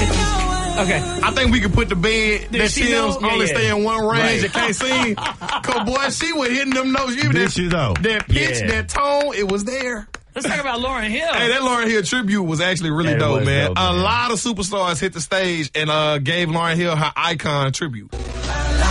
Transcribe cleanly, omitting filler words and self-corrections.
Okay. I think we could put the bed that Sims only stay in one range and can't sing. Cause boy, she was hitting them notes. That pitch, that tone, it was there. Let's talk about Lauryn Hill. Hey, that Lauryn Hill tribute was actually really dope, man. A lot of superstars hit the stage and gave Lauryn Hill her icon tribute.